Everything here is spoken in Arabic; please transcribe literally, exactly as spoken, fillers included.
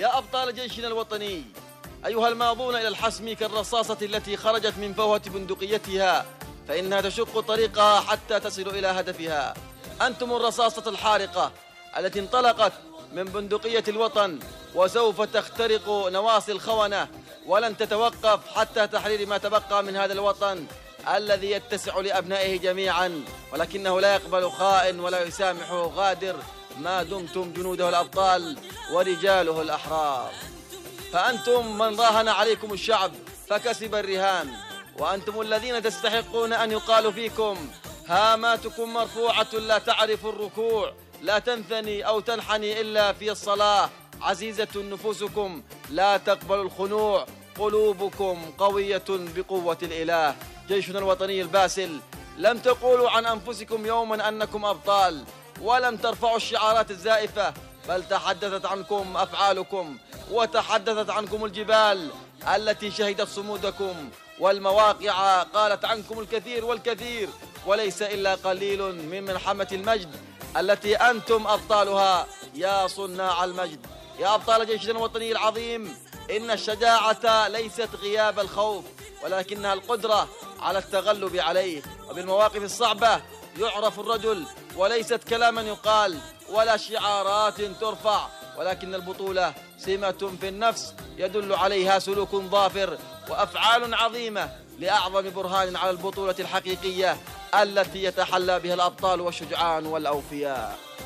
يا أبطال جيشنا الوطني، أيها الماضون إلى الحسم كالرصاصة التي خرجت من فوهة بندقيتها، فإنها تشق طريقها حتى تصل إلى هدفها. أنتم الرصاصة الحارقة التي انطلقت من بندقية الوطن، وسوف تخترق نواصي الخونة، ولن تتوقف حتى تحرير ما تبقى من هذا الوطن الذي يتسع لأبنائه جميعا، ولكنه لا يقبل خائن ولا يسامح غادر ما دمتم جنوده الأبطال ورجاله الأحرار. فأنتم من راهن عليكم الشعب فكسب الرهان، وأنتم الذين تستحقون أن يقال فيكم هاماتكم مرفوعة لا تعرف الركوع، لا تنثني أو تنحني إلا في الصلاة، عزيزة نفوسكم لا تقبل الخنوع، قلوبكم قوية بقوة الإله. جيشنا الوطني الباسل، لم تقولوا عن أنفسكم يوما أنكم أبطال، ولم ترفعوا الشعارات الزائفة، بل تحدثت عنكم أفعالكم، وتحدثت عنكم الجبال التي شهدت صمودكم، والمواقع قالت عنكم الكثير والكثير، وليس إلا قليل من ملحمة المجد التي أنتم أبطالها يا صناع المجد. يا أبطال جيشنا الوطني العظيم، إن الشجاعة ليست غياب الخوف، ولكنها القدرة على التغلب عليه، وبالمواقف الصعبة يعرف الرجل، وليست كلاما يقال ولا شعارات ترفع، ولكن البطولة سمة في النفس يدل عليها سلوك ظافر وأفعال عظيمة لأعظم برهان على البطولة الحقيقية التي يتحلى بها الأبطال والشجعان والأوفياء.